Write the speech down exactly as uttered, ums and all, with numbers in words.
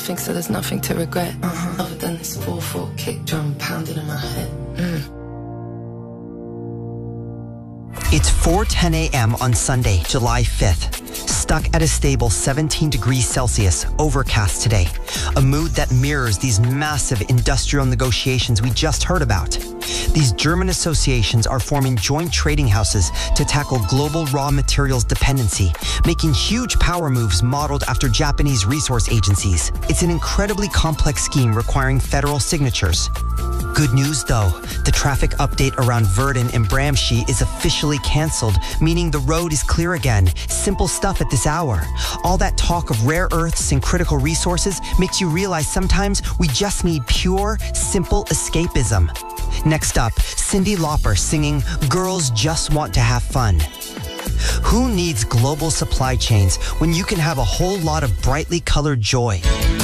nothing, so there's nothing to regret. Uh-huh. Other than this four four kick drum pounding in my head. Mm. It's four ten a m on Sunday, July fifth. Stuck at a stable seventeen degrees Celsius, overcast today. A mood that mirrors these massive industrial negotiations we just heard about. These German associations are forming joint trading houses to tackle global raw materials dependency, making huge power moves modeled after Japanese resource agencies. It's an incredibly complex scheme requiring federal signatures. Good news though, the traffic update around Verden and Bramsche is officially canceled, meaning the road is clear again. Simple stuff at this hour. All that talk of rare earths and critical resources makes you realize sometimes we just need pure, simple escapism. Next up, Cyndi Lauper singing Girls Just Want to Have Fun. Who needs global supply chains when you can have a whole lot of brightly colored joy?